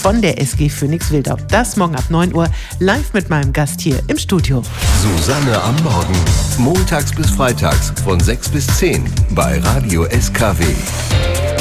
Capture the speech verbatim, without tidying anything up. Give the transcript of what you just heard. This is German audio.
von der S G Phoenix Wildau. Das morgen ab neun Uhr live mit meinem Gast hier im Studio. Susanne am Morgen. Montags bis freitags von sechs bis zehn bei Radio S K W.